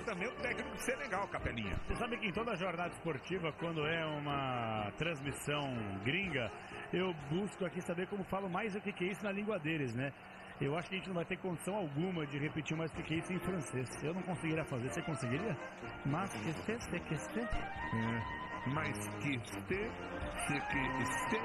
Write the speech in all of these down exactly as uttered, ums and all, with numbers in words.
também o técnico do Senegal, Capelinha. Você sabe que em toda jornada esportiva, quando é uma transmissão gringa, eu busco aqui saber como falo mais o que é isso na língua deles, né? Eu acho que a gente não vai ter condição alguma de repetir mais o que é isso em francês. Eu não conseguiria fazer. Você conseguiria? Mas que este, se que este. É, mas que este, se que este.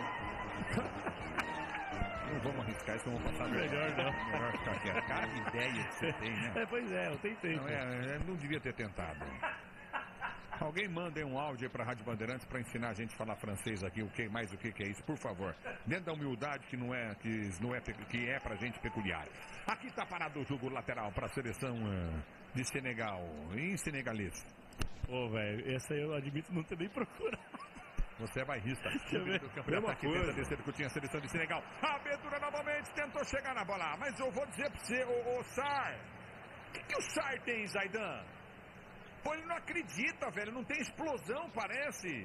Não vamos arriscar isso, vamos passar. Melhor não. Melhor ficar aqui. A cara de ideia que você tem, né? É, pois é, eu tentei. Não, é, não devia ter tentado. Alguém manda um áudio aí pra Rádio Bandeirantes pra ensinar a gente a falar francês aqui, o que mais o que, que é isso, por favor. Dentro da humildade que não é, que não é, que é pra gente peculiar. Aqui tá parado o jogo lateral pra seleção uh, de Senegal, em senegalês. Pô, velho, essa eu admito não ter nem procurado. Você é bairrista. Do campo de ataque tenta descer que tinha a seleção de Senegal. A abertura novamente, tentou chegar na bola. Mas eu vou dizer pra você, ô, ô Sar, o que, que o Sar tem, Zaidan? Pô, ele não acredita, velho. Não tem explosão, parece.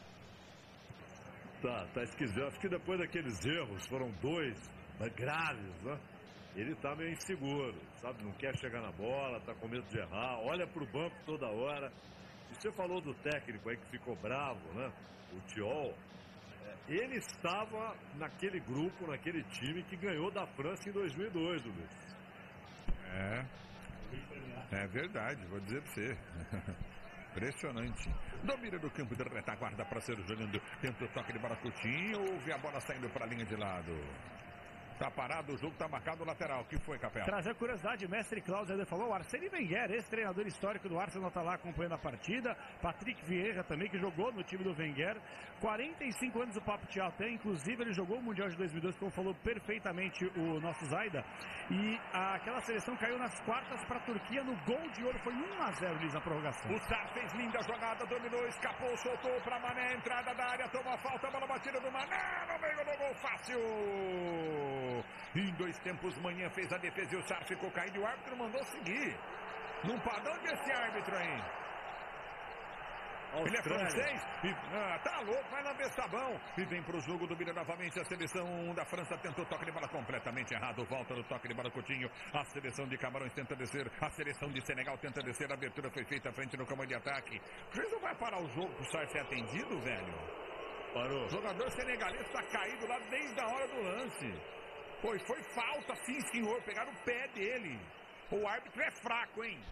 Tá, tá esquisito. Acho que depois daqueles erros, foram dois graves, né? Ele tá meio inseguro, sabe? Não quer chegar na bola, tá com medo de errar. Olha pro banco toda hora. E você falou do técnico aí que ficou bravo, né? O Thiol. Ele estava naquele grupo, naquele time que ganhou da França em dois mil e dois, Luiz. É. É verdade, vou dizer pra você. Impressionante. Domina do campo de retaguarda para ser jogando. Tenta o toque de bola Coutinho. Ouve a bola saindo para a linha de lado. Tá parado, o jogo tá marcado lateral. O que foi, Capel? Trazer curiosidade, mestre Cláudio ainda falou, o Arsene Wenger, ex-treinador histórico do Arsenal, tá lá acompanhando a partida. Patrick Vieira também, que jogou no time do Wenger. quarenta e cinco anos o Papo Thiaw até, inclusive ele jogou o Mundial de dois mil e dois, como falou perfeitamente o nosso Zaida. E a, aquela seleção caiu nas quartas pra Turquia no gol de ouro, foi um a zero na prorrogação. O Sar fez linda jogada, dominou, escapou, soltou pra Mané, entrada da área, toma a falta, bola batida do Mané, no meio do gol, fácil! Em dois tempos, Manhã fez a defesa e o Sar ficou caído e o árbitro mandou seguir. Não padrão desse árbitro aí. Ele é francês? E, ah, tá louco, vai lamber sabão. E vem pro jogo, domina novamente a seleção da França. Tentou toque de bola completamente errado. Volta do toque de bola Coutinho. A seleção de Camarões tenta descer. A seleção de Senegal tenta descer. A abertura foi feita à frente no comando de ataque. O juiz não vai parar o jogo pro Sar ser atendido, velho? Parou. O jogador senegalês tá caído lá desde a hora do lance. Pois foi falta, sim, senhor. Pegaram o pé dele. O árbitro é fraco, hein?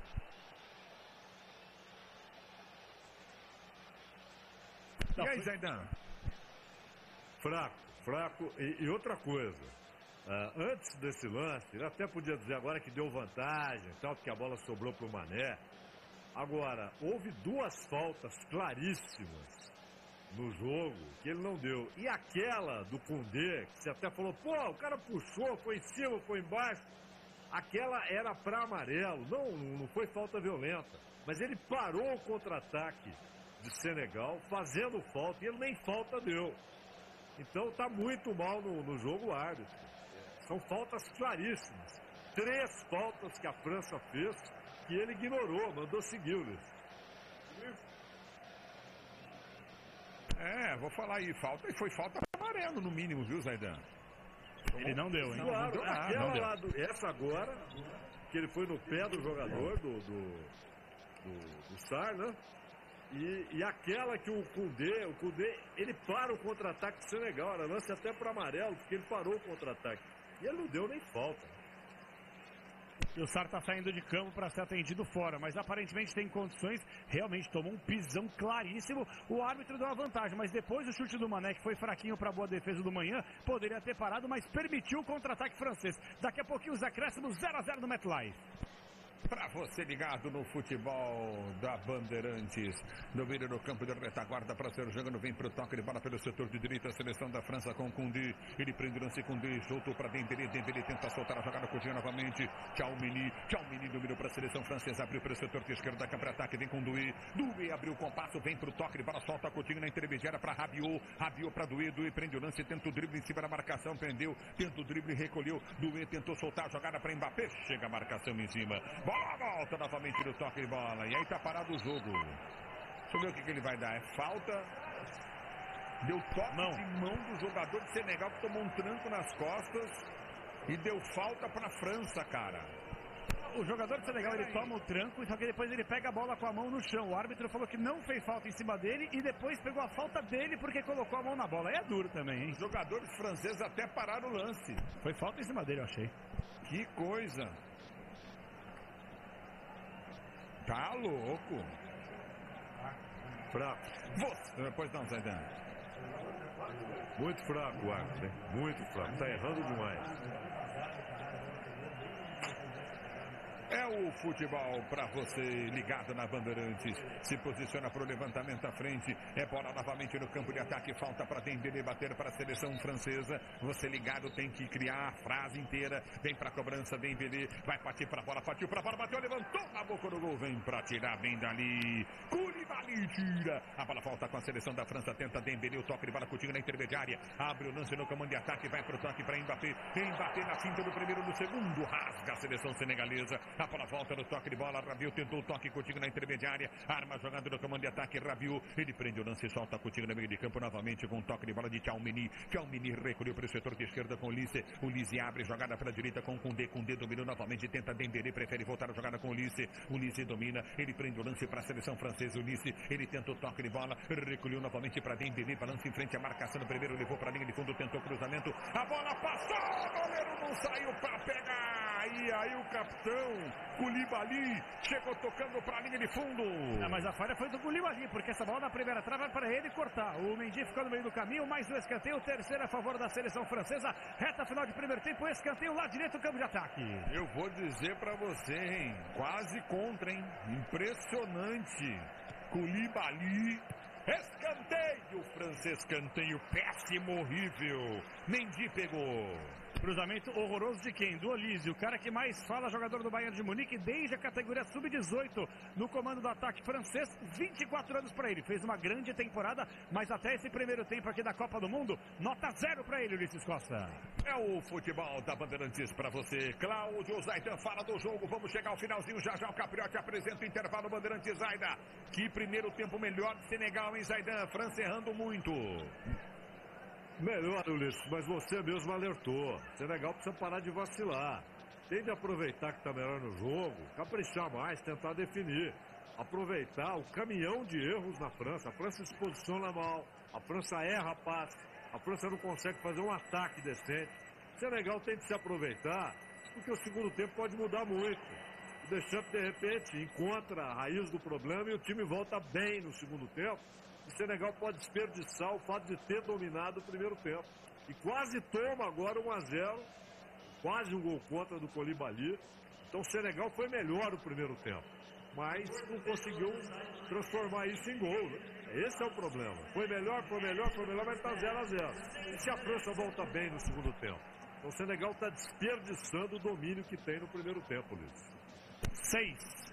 Não, e aí, Zaidan? Fraco, fraco. E, e outra coisa. Uh, antes desse lance, ele até podia dizer agora que deu vantagem, tal, que a bola sobrou pro Mané. Agora, houve duas faltas claríssimas no jogo que ele não deu. E aquela do Koundé, que você até falou, pô, o cara puxou, foi em cima, foi embaixo. Aquela era pra amarelo, não, não foi falta violenta. Mas ele parou o contra-ataque de Senegal, fazendo falta, e ele nem falta deu. Então tá muito mal no, no jogo o árbitro. São faltas claríssimas. Três faltas que a França fez, que ele ignorou, mandou seguir, Luiz. É, vou falar aí, falta, e foi falta amarelo no mínimo, viu, Zaidan? Ele não deu, hein? Claro, não deu nada, aquela não deu. lá, do, essa agora, que ele foi no pé do jogador, do, do, do, do Sar, né? E, e aquela que o Koundé, o Koundé, ele para o contra-ataque do Senegal, era lance até para amarelo, porque ele parou o contra-ataque. E ele não deu nem falta. E o Sar tá saindo de campo para ser atendido fora, mas aparentemente tem condições, realmente tomou um pisão claríssimo, o árbitro deu uma vantagem, mas depois o chute do Mané, que foi fraquinho para boa defesa do Manhã, poderia ter parado, mas permitiu o contra-ataque francês. Daqui a pouquinho os acréscimos zero a zero no MetLife. Pra você ligado no futebol da Bandeirantes, domínio no campo de retaguarda para ser jogando, vem pro toque de bola pelo setor de direita, a seleção da França com Koundé, ele prende o lance Koundé, soltou pra Dembélé, Dembélé tenta soltar a jogada, Coutinho novamente, Tchouaméni, Tchouaméni dominou pra seleção francesa, abriu pelo setor de esquerda, campo de ataque, vem com Doué, Doué abriu o compasso, vem pro toque de bola, solta Coutinho na intermediária pra Rabiot, Rabiot pra Doué, Doué prende o lance, tenta o drible em cima da marcação, prendeu, tenta o drible, recolheu, Doué tentou soltar a jogada pra Mbappé, chega a marcação em cima, bola volta novamente no toque de bola. E aí tá parado o jogo. Deixa eu ver o que, que ele vai dar. É falta. Deu toque mão. de mão do jogador de Senegal que tomou um tranco nas costas. E deu falta pra França, cara. o jogador de Senegal, ele toma o tranco, só que depois ele pega a bola com a mão no chão. O árbitro falou que não fez falta em cima dele e depois pegou a falta dele porque colocou a mão na bola. É duro também, hein? Os jogadores franceses até pararam o lance. Foi falta em cima dele, eu achei. Que coisa. Tá louco. Fraco. Você... Pois não, Zaidan. Muito fraco o árbitro, hein? Muito fraco. Tá errando demais. É o futebol para você ligado na Bandeirantes. Se posiciona para o levantamento à frente. É bola novamente no campo de ataque. Falta para Dembélé bater para a seleção francesa. Você ligado tem que criar a frase inteira. Vem para a cobrança, Dembélé. Vai partir para a bola, partiu para a bola, bateu, levantou na boca do gol. Vem para tirar bem dali. Koulibaly tira. A bola volta com a seleção da França. Tenta Dembélé, o toque de bola Coutinho na intermediária. Abre o lance no comando de ataque. Vai para o toque para Mbappé. Mbappé na finta do primeiro, no segundo. Rasga a seleção senegalesa. A bola volta no toque de bola. Rabiot tentou o toque, Coutinho na intermediária. Arma jogando no comando de ataque. Rabiot. Ele prende o lance e solta Coutinho no meio de campo novamente com o toque de bola de Tchouaméni. Tchouaméni recolheu para o setor de esquerda com o Lisse. O Lisse abre jogada para a direita com o Koundé. Koundé dominou novamente. Tenta Dembélé. Prefere voltar a jogada com o Lisse. O Lisse domina. Ele prende o lance para a seleção francesa. O Lisse. Ele tenta o toque de bola. Recolheu novamente para Dembélé. Balança em frente à marcação. No primeiro levou para a linha de fundo. Tentou cruzamento. A bola passou. O goleiro não saiu para pegar. E aí o capitão Koulibaly chegou tocando para a linha de fundo. Ah, mas a falha foi do Koulibaly, porque essa bola na primeira trava é para ele cortar. O Mendy ficou no meio do caminho, mais um escanteio, terceiro a favor da seleção francesa. Reta final de primeiro tempo, escanteio lá direito, campo de ataque. Eu vou dizer para você, hein? Quase contra, hein? Impressionante. Koulibaly. Escanteio, francês, escanteio péssimo, horrível. Mendy pegou. Cruzamento horroroso de quem? Do Olise, o cara que mais fala, jogador do Bayern de Munique desde a categoria sub dezoito no comando do ataque francês, vinte e quatro anos para ele, fez uma grande temporada, mas até esse primeiro tempo aqui da Copa do Mundo, nota zero para ele, Ulisses Costa. É o futebol da Bandeirantes para você. Cláudio Zaidan fala do jogo, vamos chegar ao finalzinho, já já o Capriotti apresenta o intervalo Bandeirantes. Zaidan, que primeiro tempo melhor de Senegal, hein, Zaidan? França errando muito. Melhor, Ulisses, mas você mesmo alertou. Senegal precisa parar de vacilar. Tem de aproveitar que está melhor no jogo, caprichar mais, tentar definir. Aproveitar o caminhão de erros na França. A França se posiciona mal, a França erra passe, a França não consegue fazer um ataque decente. O Senegal tem de se aproveitar, porque o segundo tempo pode mudar muito. O Deschamps, de repente, encontra a raiz do problema e o time volta bem no segundo tempo. O Senegal pode desperdiçar o fato de ter dominado o primeiro tempo. E quase toma agora um a zero. Quase um gol contra do Koulibaly. Então o Senegal foi melhor no primeiro tempo. Mas não conseguiu transformar isso em gol, né? Esse é o problema. Foi melhor, foi melhor, foi melhor, mas está zero a zero. E se a França volta bem no segundo tempo? Então o Senegal está desperdiçando o domínio que tem no primeiro tempo, Luiz. Seis.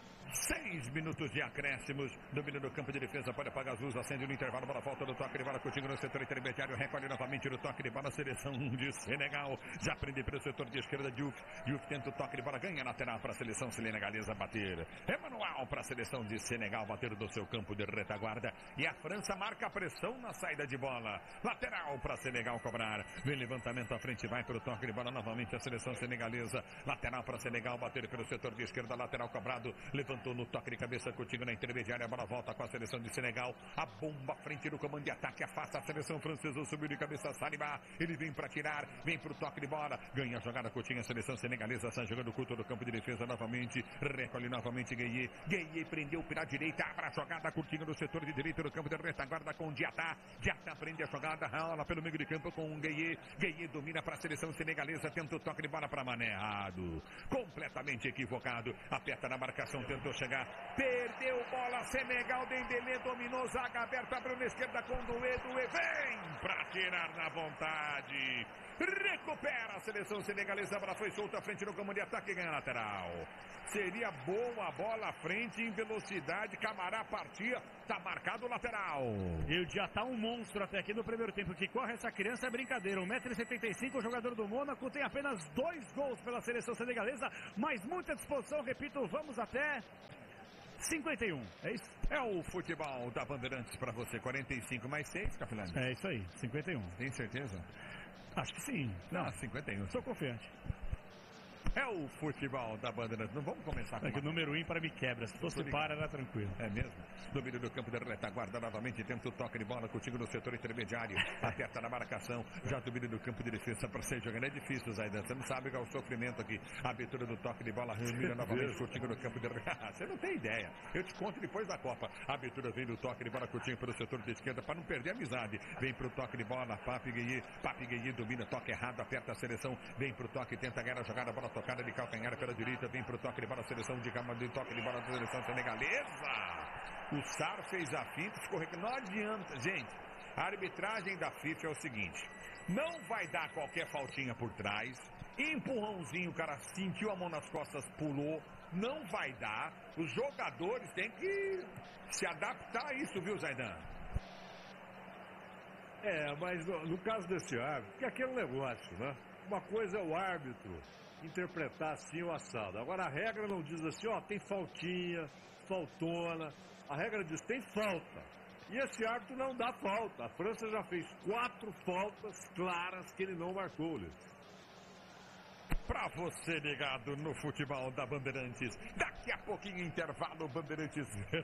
Seis minutos de acréscimos. Domínio do campo de defesa. Pode apagar as luzes. Acende no intervalo. Bola volta do toque de bola. Coutinho no setor intermediário. Recolhe novamente no toque de bola. Seleção de Senegal. Já prende pelo setor de esquerda. Diouf. Diouf tenta o toque de bola. Ganha lateral para a seleção senegalesa bater. Emanuel para a seleção de Senegal bater do seu campo de retaguarda. E a França marca a pressão na saída de bola. Lateral para Senegal cobrar. Vem levantamento à frente. Vai para o toque de bola novamente a seleção senegalesa. Lateral para Senegal bater pelo setor de esquerda. Lateral cobrado. Levantou no toque de cabeça, Coutinho na intermediária, a bola volta com a seleção de Senegal, a bomba à frente do comando de ataque, afasta a seleção francesa, subiu de cabeça, Saliba, ele vem para tirar, vem para o toque de bola, ganha a jogada, Coutinho, a seleção senegalesa, está jogando culto do campo de defesa novamente, recolhe novamente Gueye, Gueye prendeu pela direita, abre a jogada, Coutinho no setor de direita do campo de retaguarda com Diatá, Diatá prende a jogada, rola pelo meio de campo com Gueye, Gueye domina para a seleção senegalesa, tenta o toque de bola para Mané, errado, completamente equivocado, aperta na marcação, tentou chegar, perdeu bola, Senegal, Dembélé dominou, zaga aberta, abriu na esquerda com Doué, Doué vem para tirar na vontade, recupera a seleção senegalesa, a bola foi solta à frente no comando de ataque e ganha lateral. Seria boa a bola à frente em velocidade, Camará partia, tá marcado o lateral. E o já tá um monstro até aqui no primeiro tempo, que corre essa criança é brincadeira, um metro e setenta e cinco, o jogador do Mônaco tem apenas dois gols pela seleção senegalesa, mas muita disposição, repito, vamos até cinquenta e um, é isso? É o futebol da Bandeirantes para você, quarenta e cinco mais seis, Capilani. É isso aí, cinquenta e um. Tem certeza? Acho que sim. Não, cinquenta e um. Sou confiante. É o futebol da Bandeirantes. Não vamos começar com é que o número ímpar me quebra. Se fosse par, era tranquilo. É mesmo? Domínio do campo da retaguarda novamente. Tenta o toque de bola contigo no setor intermediário. Aperta na marcação. Já domínio do campo de defesa para ser jogando. É difícil, Zaidan. Você não sabe qual é o sofrimento aqui. A abertura do toque de bola. Mira novamente contigo no campo de retaguarda. Você não tem ideia. Eu te conto depois da Copa. A abertura vem do toque de bola contigo pelo setor de esquerda para não perder a amizade. Vem pro toque de bola. Papi Gueye. Papi Gueye domina. Toque errado. Aperta a seleção. Vem pro toque. Tenta ganhar a jogada. Bola tocada de calcanhar pela direita, vem pro toque de bola, seleção de cama, de toque de bola da seleção senegalesa. O Sar fez a finta, ficou rec... Não adianta, gente. A arbitragem da FIFA é o seguinte: não vai dar qualquer faltinha por trás, empurrãozinho, o cara sentiu a mão nas costas, pulou, não vai dar. Os jogadores têm que se adaptar a isso, viu, Zaidan? É, mas no, no caso desse árbitro, que é aquele negócio, né? Uma coisa é o árbitro interpretar assim o assado. Agora a regra não diz assim, ó, tem faltinha, faltona. A regra diz, tem falta. E esse árbitro não dá falta. A França já fez quatro faltas claras que ele não marcou-lhes. Pra você ligado no futebol da Bandeirantes, daqui a pouquinho intervalo, Bandeirantes.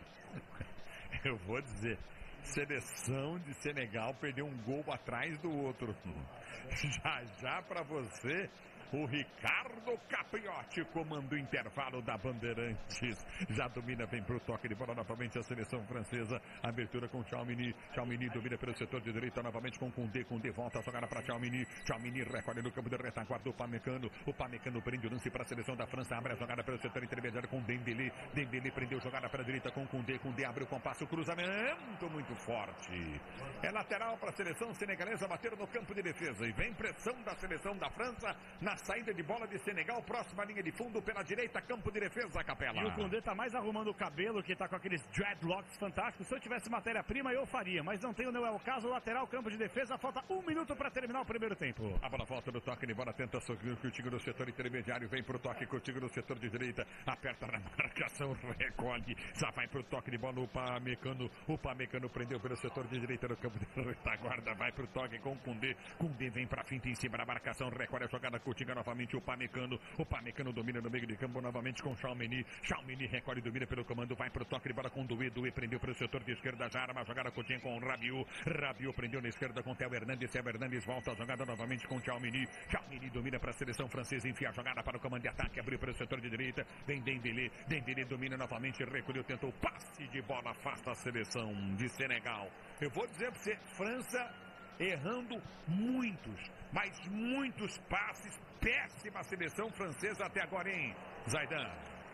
Eu vou dizer, seleção de Senegal perdeu um gol atrás do outro. Já já pra você, o Ricardo Capriotti comanda o intervalo da Bandeirantes. Já domina, vem pro toque de bola novamente a seleção francesa. Abertura com Tchouaméni. Tchouaméni domina pelo setor de direita novamente com Koundé. Koundé volta a jogar para Tchouaméni. Tchouaméni recolhe no campo de retaguarda o Pamecano. O Pamecano prende o lance para a seleção da França. Abre a jogada pelo setor intermediário com Dembélé. Dembélé prendeu jogada para a direita com Koundé. Koundé abre o compasso. O cruzamento muito forte. É lateral para a seleção senegalesa bater no campo de defesa. E vem pressão da seleção da França na saída de bola de Senegal, próxima linha de fundo pela direita, campo de defesa, Capela. E o Koundé tá mais arrumando o cabelo, que tá com aqueles dreadlocks fantásticos. Se eu tivesse matéria-prima, eu faria, mas não tenho, não é o caso. Lateral, campo de defesa, falta um minuto para terminar o primeiro tempo. A bola volta do toque de bola, tenta subir contigo no setor intermediário, vem pro toque contigo no setor de direita, aperta na marcação, recolhe, já vai pro toque de bola, o Pamecano, o Pamecano prendeu pelo setor de direita no campo de retaguarda, vai pro toque com o Koundé, Koundé vem pra finta em cima da marcação, recolhe a jogada contigo novamente o Pamecano, o Pamecano domina no meio de campo novamente com Tchouaméni, Tchouaméni recolhe, domina pelo comando, vai pro toque de bola com Doué, Doué prendeu pelo setor de esquerda, já arma a jogada curtinha com o Rabiot, Rabiot prendeu na esquerda com Theo Hernandes, Theo Hernandes volta a jogada novamente com Tchouaméni, Tchouaméni domina para a seleção francesa, enfia a jogada para o comando de ataque, abriu pelo setor de direita, vem Dembélé, Dembélé domina novamente, recolheu, tentou passe de bola, afasta a seleção de Senegal. Eu vou dizer para você, França errando muitos, mas muitos passes, péssima seleção francesa até agora, hein, Zaidan?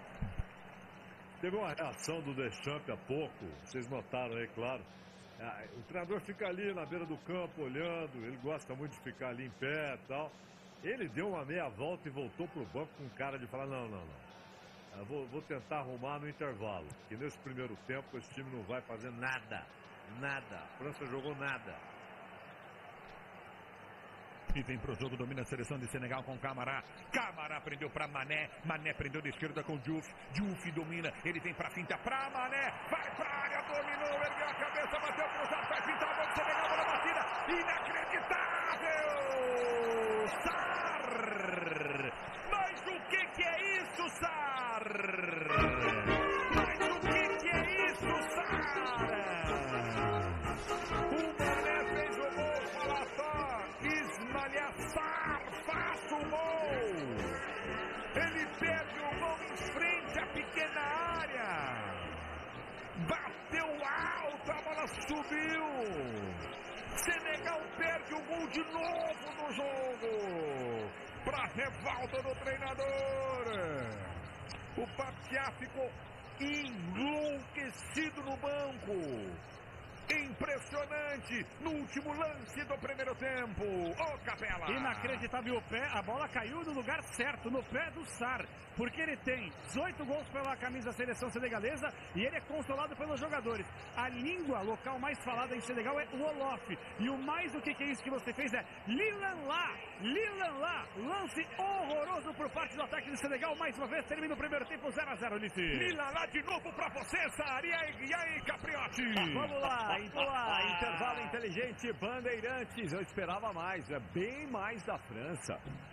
Teve uma reação do Deschamps há pouco, vocês notaram aí, claro. O treinador fica ali na beira do campo olhando, ele gosta muito de ficar ali em pé e tal. Ele deu uma meia volta e voltou pro banco com cara de falar, não, não, não. Eu vou, vou tentar arrumar no intervalo, que nesse primeiro tempo esse time não vai fazer nada, nada. A França jogou nada. E vem pro jogo, domina a seleção de Senegal com Camará. Camará prendeu pra Mané. Mané prendeu de esquerda com Diouf. Diouf domina. Ele vem pra finta pra Mané. Vai pra área, dominou, ergueu a cabeça, bateu cruzado, vai pintar a bola de Senegal na batida. Inacreditável! Sar! Mas o que que é isso, Sar? Mas o que que é isso, Sar? O Mané fez o gol, fala só. Ismael faça o gol. Ele perde o gol em frente à pequena área. Bateu alto, a bola subiu. Senegal perde o gol de novo no jogo. Para revolta do treinador. O Papiá ficou enlouquecido no banco. Impressionante no último lance do primeiro tempo. Ô, oh, Capela! Inacreditável o pé, a bola caiu no lugar certo, no pé do Sar, porque ele tem dezoito gols pela camisa da seleção senegalesa e ele é consolado pelos jogadores. A língua local mais falada em Senegal é o Wolof. E o mais do que, que é isso que você fez é Lilan lá, Lilan lá. Lance horroroso por parte do ataque do Senegal. Mais uma vez termina o primeiro tempo zero a zero, Ulisses. Lilan lá de novo pra você, Sar. E aí, e aí, Capriotti? Vamos lá. Olá, intervalo inteligente, Bandeirantes. Eu esperava mais, é bem mais da França.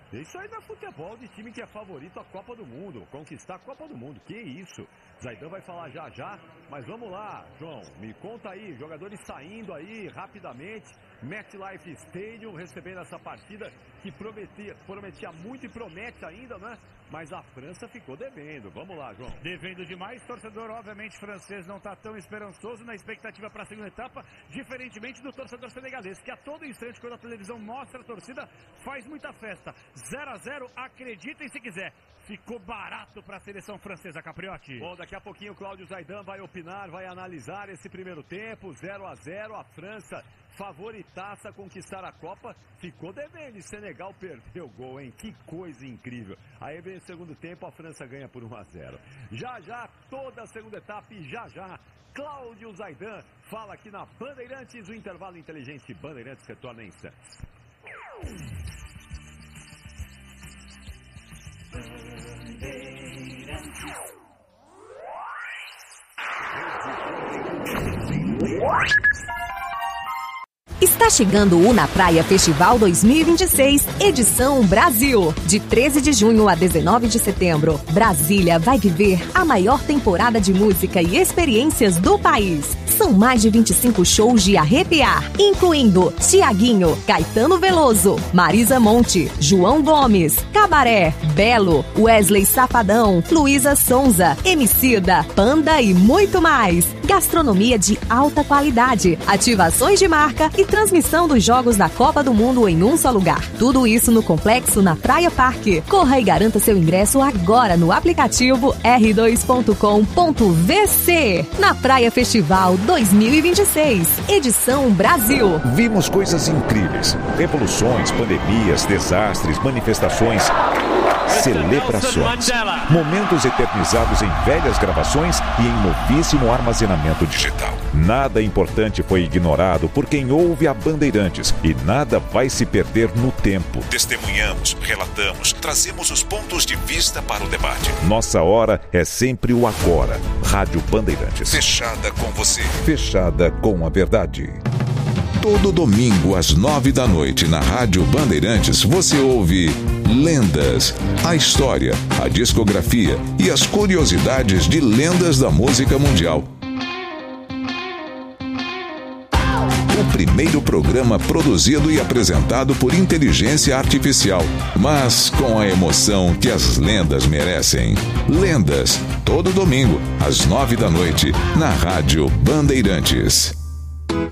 Isso aí não é futebol de time que é favorito à Copa do Mundo, conquistar a Copa do Mundo, que isso? Zaidan vai falar já já, mas vamos lá, João, me conta aí, jogadores saindo aí rapidamente, MetLife Stadium recebendo essa partida que prometia, prometia muito e promete ainda, né? Mas a França ficou devendo. Vamos lá, João. Devendo demais. Torcedor, obviamente, francês não está tão esperançoso na expectativa para a segunda etapa, diferentemente do torcedor senegalês, que a todo instante, quando a televisão mostra a torcida, faz muita festa. zero a zero, acreditem se quiser. Ficou barato para a seleção francesa, Capriotti. Bom, daqui a pouquinho o Cláudio Zaidan vai opinar, vai analisar esse primeiro tempo. zero a zero, a França favoritaça a conquistar a Copa, ficou devendo e Senegal perdeu o gol, hein? Que coisa incrível. Aí vem o segundo tempo, a França ganha por um a zero. Já já, toda a segunda etapa e já já, Cláudio Zaidan fala aqui na Bandeirantes, o intervalo inteligente Bandeirantes retorna em instantes. Está chegando o Na Praia Festival dois mil e vinte e seis, edição Brasil. De treze de junho a dezenove de setembro, Brasília vai viver a maior temporada de música e experiências do país. São mais de vinte e cinco shows de arrepiar, incluindo Tiaguinho, Caetano Veloso, Marisa Monte, João Gomes, Cabaré, Belo, Wesley Safadão, Luísa Sonza, Emicida, Panda e muito mais. Gastronomia de alta qualidade, ativações de marca e transmissão dos jogos da Copa do Mundo em um só lugar. Tudo isso no complexo na Praia Parque. Corra e garanta seu ingresso agora no aplicativo r dois ponto com ponto v c. Na Praia Festival dois mil e vinte e seis, edição Brasil. Vimos coisas incríveis. Revoluções, pandemias, desastres, manifestações, celebrações. Momentos eternizados em velhas gravações e em novíssimo armazenamento digital. Nada importante foi ignorado por quem ouve a Bandeirantes e nada vai se perder no tempo. Testemunhamos, relatamos, trazemos os pontos de vista para o debate. Nossa hora é sempre o agora. Rádio Bandeirantes. Fechada com você. Fechada com a verdade. Todo domingo às nove da noite na Rádio Bandeirantes você ouve Lendas, a história, a discografia e as curiosidades de lendas da música mundial. O primeiro programa produzido e apresentado por inteligência artificial, mas com a emoção que as lendas merecem. Lendas, todo domingo às nove da noite na Rádio Bandeirantes.